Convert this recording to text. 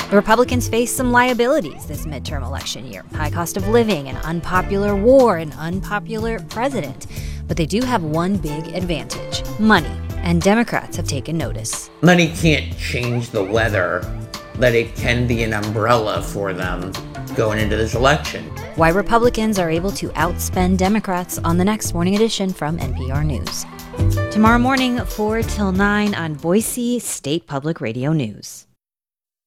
The Republicans face some liabilities this midterm election year. High cost of living, an unpopular war, an unpopular president. But they do have one big advantage: money. And Democrats have taken notice. Money can't change the weather, but it can be an umbrella for them going into this election. Why Republicans are able to outspend Democrats on the next Morning Edition from NPR News. Tomorrow morning, 4 till 9 on Boise State Public Radio News.